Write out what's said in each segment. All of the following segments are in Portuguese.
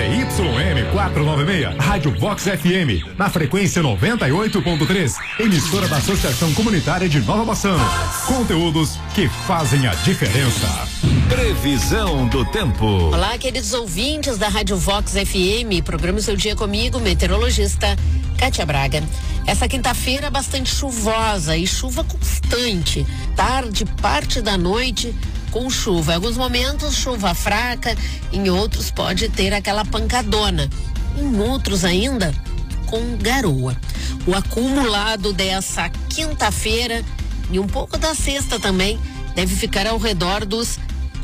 ZYM 496, Rádio Vox FM, na frequência 98.3, emissora da Associação Comunitária de Nova Bassano. Conteúdos que fazem a diferença. Previsão do tempo. Olá, queridos ouvintes da Rádio Vox FM, programa Seu Dia comigo, meteorologista Kátia Braga. Essa quinta-feira bastante chuvosa e chuva constante, tarde, parte da noite com chuva. Em alguns momentos chuva fraca, em outros pode ter aquela pancadona, em outros ainda com garoa. O acumulado dessa quinta-feira e um pouco da sexta também deve ficar ao redor dos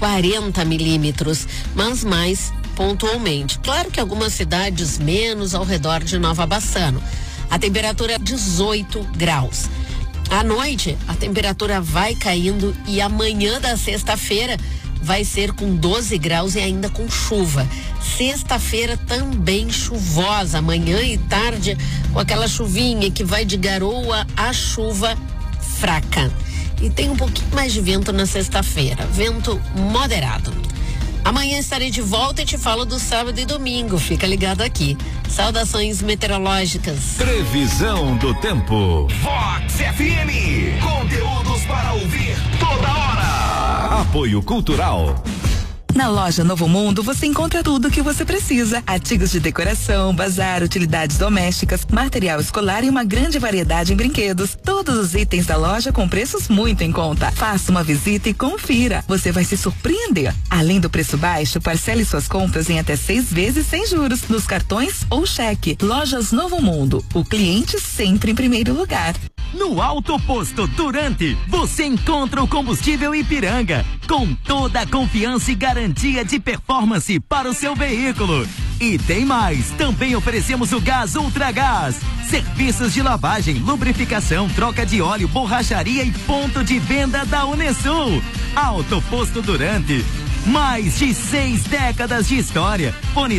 40 milímetros, mas mais pontualmente. Claro que algumas cidades menos ao redor de Nova Bassano. A temperatura é 18 graus. À noite, a temperatura vai caindo e amanhã da sexta-feira vai ser com 12 graus e ainda com chuva. Sexta-feira também chuvosa, manhã e tarde, com aquela chuvinha que vai de garoa a chuva fraca. E tem um pouquinho mais de vento na sexta-feira, vento moderado. Amanhã estarei de volta e te falo do sábado e domingo. Fica ligado aqui. Saudações meteorológicas. Previsão do tempo. Vox FM. Conteúdos para ouvir toda hora. Apoio Cultural. Na loja Novo Mundo você encontra tudo o que você precisa: artigos de decoração, bazar, utilidades domésticas, material escolar e uma grande variedade em brinquedos. Todos os itens da loja com preços muito em conta. Faça uma visita e confira. Você vai se surpreender. Além do preço baixo, parcele suas compras em até 6 vezes sem juros, nos cartões ou cheque. Lojas Novo Mundo. O cliente sempre em primeiro lugar. No Auto Posto Durante, você encontra o combustível Ipiranga, com toda a confiança e garantia de performance para o seu veículo. E tem mais, também oferecemos o gás Ultragás, serviços de lavagem, lubrificação, troca de óleo, borracharia e ponto de venda da Unesul. Auto Posto Durante, mais de 6 décadas de história. Fone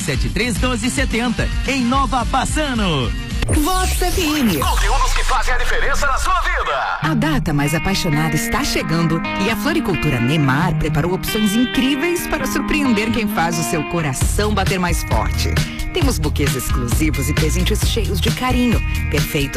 3273-1270, em Nova Bassano. Vox FM. Conteúdos que fazem a diferença na sua vida. A data mais apaixonada está chegando e a Floricultura Nemar preparou opções incríveis para surpreender quem faz o seu coração bater mais forte. Temos buquês exclusivos e presentes cheios de carinho, perfeitos